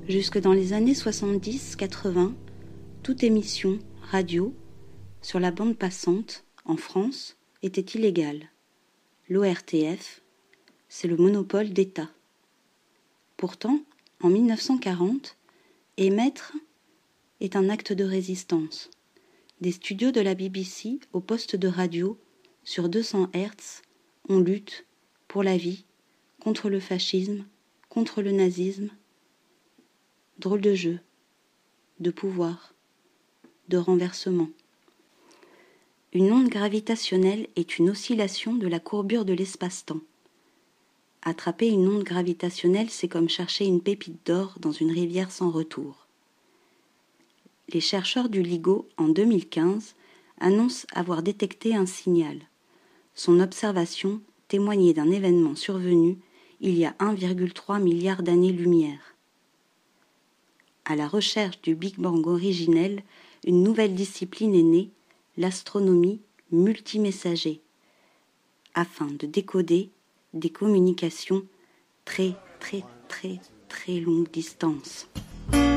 Jusque dans les années 70-80, toute émission radio sur la bande passante en France était illégale. L'ORTF, c'est le monopole d'État. Pourtant, en 1940, émettre est un acte de résistance. Des studios de la BBC au poste de radio sur 200 Hz, on lutte pour la vie, contre le fascisme, contre le nazisme. Drôle de jeu, de pouvoir, de renversement. Une onde gravitationnelle est une oscillation de la courbure de l'espace-temps. Attraper une onde gravitationnelle, c'est comme chercher une pépite d'or dans une rivière sans retour. Les chercheurs du LIGO, en 2015, annoncent avoir détecté un signal. Son observation témoignait d'un événement survenu il y a 1,3 milliard d'années-lumière. À la recherche du Big Bang originel, une nouvelle discipline est née, l'astronomie multimessager, afin de décoder des communications très longue distance.